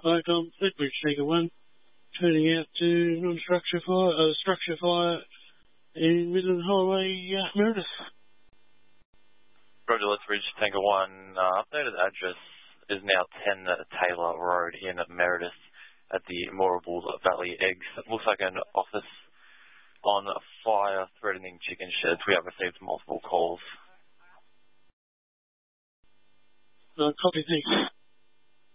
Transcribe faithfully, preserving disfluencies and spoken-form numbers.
Icon, Fleetbridge, Tango one, turning out to non-structure fire, uh, structure fire in Midland Highway, uh, Meredith. Roger, Lethbridge, Tango one, uh, updated address is now ten Taylor Road in Meredith at the Moorabool Valley Eggs. It looks like an office on fire threatening chicken sheds. We have received multiple calls. Uh, copy, thanks.